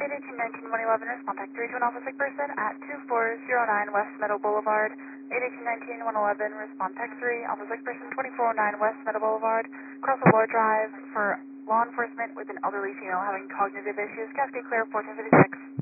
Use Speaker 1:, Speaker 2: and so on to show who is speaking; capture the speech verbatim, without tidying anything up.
Speaker 1: eight one eight, nineteen one eleven, respond back three to an officer person at two four zero nine West Meadow Boulevard. eight one eight, nineteen one eleven, respond tech three, officer person twenty-four oh nine West Meadow Boulevard, Cross Allure Drive for law enforcement with an elderly female having cognitive issues. Cascade Clear, fourteen fifty-six.